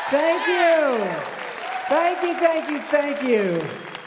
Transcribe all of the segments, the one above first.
Thank you. Thank you, thank you, thank you.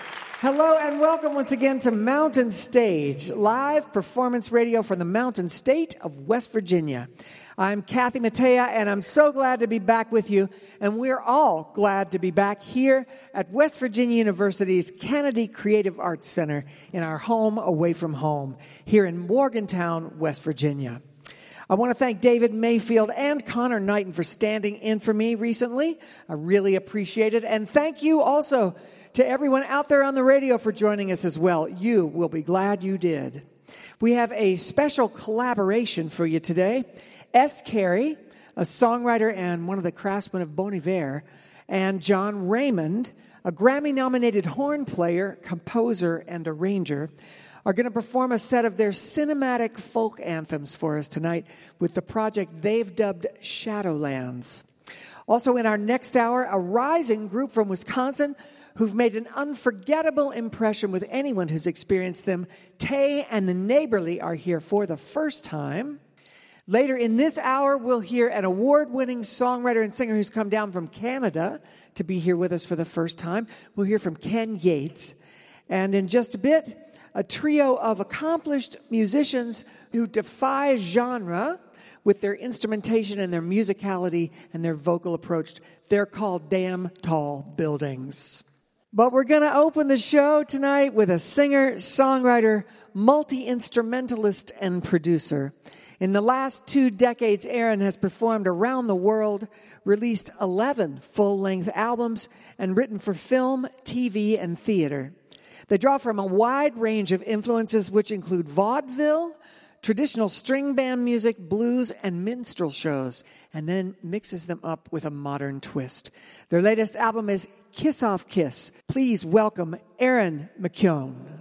Hello and welcome once again to Mountain Stage, live performance radio from the Mountain State of West Virginia. I'm Kathy Mattea, and I'm so glad to be back with you, and we're all glad to be back here at West Virginia University's Kennedy Creative Arts Center in our home away from home, here in Morgantown, West Virginia. I want to thank David Mayfield and Connor Knighton for standing in for me recently. I really appreciate it, and thank you also to everyone out there on the radio for joining us as well. You will be glad you did. We have a special collaboration for you today. S. Carey, a songwriter and one of the craftsmen of Bon Iver, and John Raymond, a Grammy-nominated horn player, composer, and arranger, are going to perform a set of their cinematic folk anthems for us tonight with the project they've dubbed Shadowlands. Also in our next hour, a rising group from Wisconsin who've made an unforgettable impression with anyone who's experienced them. Tay and the Neighborly are here for the first time. Later in this hour, we'll hear an award-winning songwriter and singer who's come down from Canada to be here with us for the first time. We'll hear from Ken Yates. And in just a bit, a trio of accomplished musicians who defy genre with their instrumentation and their musicality and their vocal approach. They're called Damn Tall Buildings. But we're going to open the show tonight with a singer, songwriter, multi-instrumentalist, and producer. In the last 2 decades, Aaron has performed around the world, released 11 full-length albums, and written for film, TV, and theater. They draw from a wide range of influences, which include vaudeville, traditional string band music, blues, and minstrel shows, and then mixes them up with a modern twist. Their latest album is Kiss Off Kiss. Please welcome Aaron McKeown.